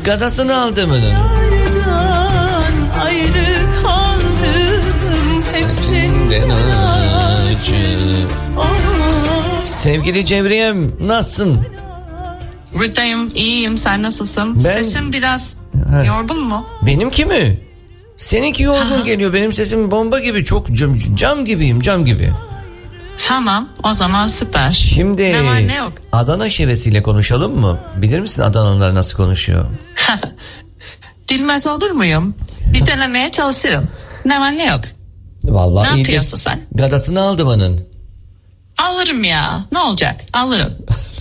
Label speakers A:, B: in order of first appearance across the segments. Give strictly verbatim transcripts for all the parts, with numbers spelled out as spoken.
A: Gadasını aldım onun.
B: Ayrı kaldım hep senden acı.
A: Sevgili Cevriyem, nasılsın?
C: Buradayım, iyiyim. Sen nasılsın?
A: Ben...
C: Sesin biraz
A: ha.
C: yorgun mu?
A: Benimki mi? Seninki yorgun
C: Aha.
A: geliyor. Benim sesim bomba gibi, çok cam, cam gibiyim, cam gibi.
C: Tamam, o zaman süper.
A: Şimdi
C: ne var ne yok?
A: Adana şivesiyle konuşalım mı? Bilir misin Adanalılar nasıl konuşuyor?
C: Bilmez olur muyum? Bir denemeye çalışırım. Ne var ne yok?
A: Vallahi
C: ne
A: iyi.
C: yapıyorsun sen?
A: Gadasını aldım onun.
C: Alırım ya. Ne olacak? Alırım.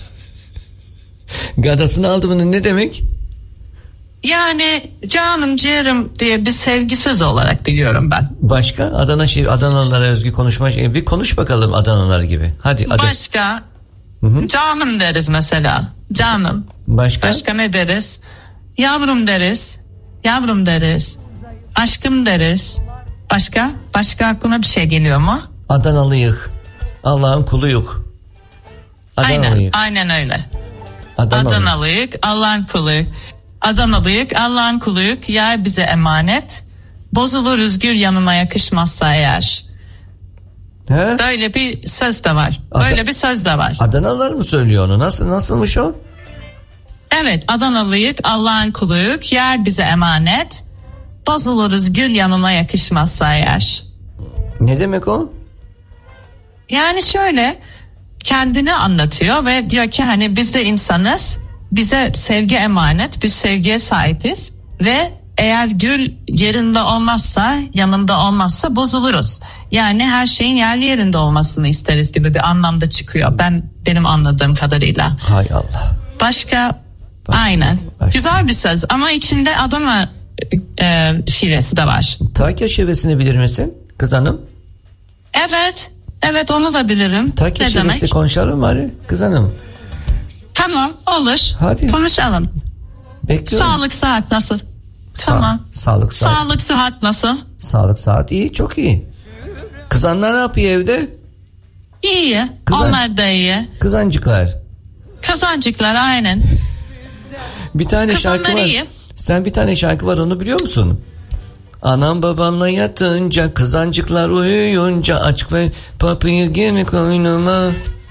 A: Gadasını aldım onun ne demek?
C: Yani canım ciğerim diye bir sevgi sözü olarak biliyorum ben.
A: Başka? Adana şive, Adanalılara özgü konuşma. Bir konuş bakalım Adanalılar gibi. Hadi. Ad-
C: Başka? Hı-hı. Canım deriz mesela. Canım.
A: Başka?
C: Başka ne deriz? Yavrum deriz. Yavrum deriz. Aşkım deriz. Başka? Başka aklına bir şey geliyor mu?
A: Adanalıyık. Allah'ın kuluyuk.
C: Adanalıyık. Aynen, aynen öyle.
A: Adanalı.
C: Adanalıyık, Allah'ın kuluyuk. Adanalıyık, Allah'ın kuluyuk. Yer bize emanet. Bozulur üzgür yanıma yakışmazsa eğer.
A: He?
C: Böyle bir söz de var.
A: Ad-
C: Böyle bir söz de var.
A: Adanalılar mı söylüyor onu? Nasıl nasılmış o?
C: Evet, Adanalıyık, Allah'ın kuluyuk. Yer bize emanet. Bozuluruz gül yanına yakışmazsa eğer.
A: Ne demek o?
C: Yani şöyle kendini anlatıyor ve diyor ki hani biz de insanız. Bize sevgi emanet, biz sevgiye sahibiz ve eğer gül yerinde olmazsa, yanında olmazsa bozuluruz. Yani her şeyin yerli yerinde olmasını isteriz gibi bir anlamda çıkıyor. Ben benim anladığım kadarıyla.
A: Hay Allah.
C: Başka,
A: başka
C: aynen.
A: Başka.
C: Güzel bir söz ama içinde Adana e, şivesi de var.
A: Trakya şivesini bilir misin kız hanım?
C: Evet, evet onu da bilirim.
A: Trakya
C: ne
A: şivesi
C: demek?
A: konuşalım mı hadi kız hanım?
C: Tamam, olur.
A: Hadi.
C: Konuşalım.
A: Bekliyorum.
C: Sağlık saat nasıl?
A: Sa-
C: Tamam.
A: Sağlık saat.
C: Sağlık sıhhat nasıl?
A: Sağlık saat iyi, çok iyi. Kızanlar ne yapıyor evde?
C: İyi.
A: Kızan-
C: Onlar da iyi.
A: Kızancıklar.
C: Kazancıklar aynen.
A: Bir tane
C: Kızanlar
A: şarkı var.
C: iyi.
A: Sen bir tane şarkı var, onu biliyor musun? Anam babanla yatınca, kızancıklar uyuyunca, aç ve papıyı gene koynuma.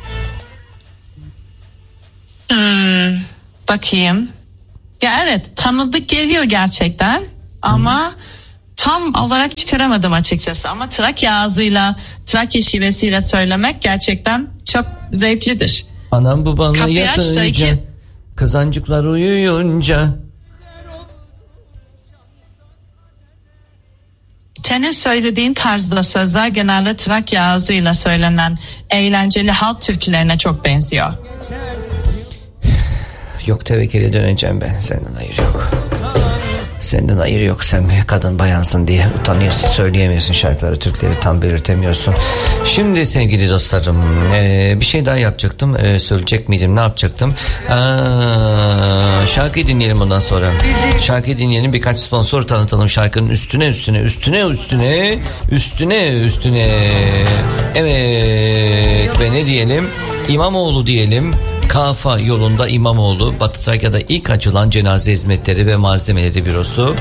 C: Hmm, bakayım. Ya evet, tanıdık geliyor gerçekten ama hmm. tam olarak çıkaramadım açıkçası. Ama Trakya ağzıyla, Trakya şivesiyle söylemek gerçekten çok zevklidir.
A: Anam babanla
C: Kapıyı aç da
A: yatınca,
C: iki-
A: kızancıklar uyuyunca.
C: Senin söylediğin tarzda sözler genelde Trakya ağzıyla söylenen eğlenceli halk türkülerine çok benziyor.
A: Yok, tevekküle döneceğim ben. Senden hayır yok. Senden hayır yok. Sen kadın bayansın diye utanıyorsun, söyleyemiyorsun şarkıları, Türkleri tam belirtemiyorsun. Şimdi sevgili dostlarım, ee, bir şey daha yapacaktım. Ee, söyleyecek miydim? Ne yapacaktım? Aa, şarkıyı dinleyelim ondan sonra. Şarkıyı dinleyelim, birkaç sponsor tanıtalım şarkının üstüne üstüne üstüne üstüne üstüne üstüne. Evet, ve ne diyelim? İmamoğlu diyelim. Kafa yolunda İmamoğlu, Batı Trakya'da ilk açılan cenaze hizmetleri ve malzemeleri bürosu.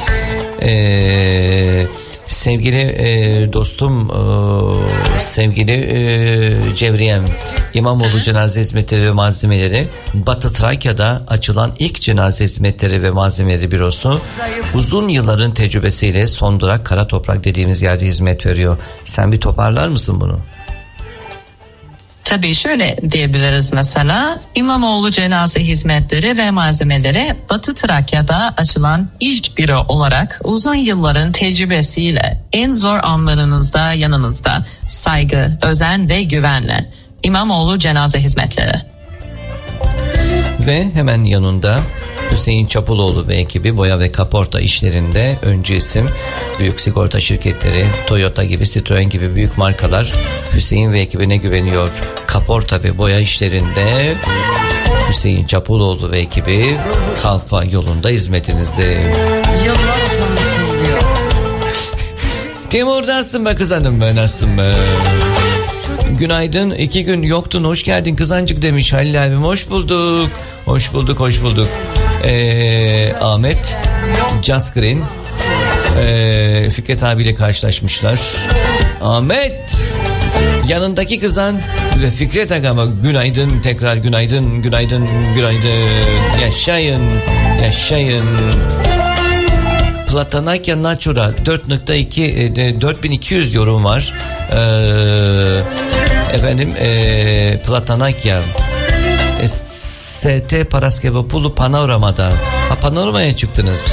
A: Ee, sevgili e, dostum, e, sevgili e, Cevriyem, İmamoğlu cenaze hizmetleri ve malzemeleri, Batı Trakya'da açılan ilk cenaze hizmetleri ve malzemeleri bürosu, uzun yılların tecrübesiyle son durak Kara Toprak dediğimiz yerde hizmet veriyor. Sen bir toparlar mısın bunu?
C: Tabii şöyle diyebiliriz mesela, İmamoğlu cenaze hizmetleri ve malzemeleri Batı Trakya'da açılan ilk büro olarak uzun yılların tecrübesiyle en zor anlarınızda yanınızda, saygı, özen ve güvenle. İmamoğlu cenaze hizmetleri.
A: Ve hemen yanında Hüseyin Çapuloğlu ve ekibi boya ve kaporta işlerinde öncü isim. Büyük sigorta şirketleri, Toyota gibi, Citroen gibi büyük markalar Hüseyin ve ekibine güveniyor. Kaporta ve boya işlerinde Hüseyin Çapuloğlu ve ekibi Kalfa yolunda hizmetinizde.
B: Yıllar utanmışsınız diyor.
A: Timur, nasılsın be kız hanım, ben nasılsın be? Günaydın, iki gün yoktun, hoş geldin kızancık demiş Halil abim. Hoş bulduk, hoş bulduk, hoş bulduk. Ee, Ahmet Just Green ee, Fikret abiyle karşılaşmışlar. Ahmet yanındaki kızan ve Fikret agama günaydın, tekrar günaydın, günaydın, günaydın, yaşayın, yaşayın. Platanakya Natura dört nokta iki dört bin iki yüz yorum var. Ee, efendim ee, Platanakya S T Paraskevopoulou Panorama'da. Ha, Panorama'ya çıktınız.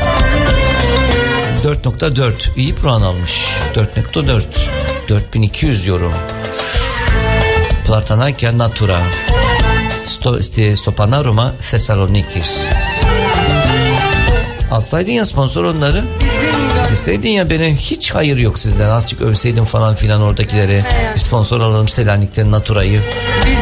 A: dört nokta dört iyi puan almış. dört nokta dört dört bin iki yüz yorum. Platanakya Natura Sto, Stopanaroma Thessalonikis. Alsaydın ya sponsor onları. Deseydin ya benim hiç hayır yok sizden. Azıcık övseydin falan filan oradakileri. Bir sponsor alalım Selanik'ten Natura'yı.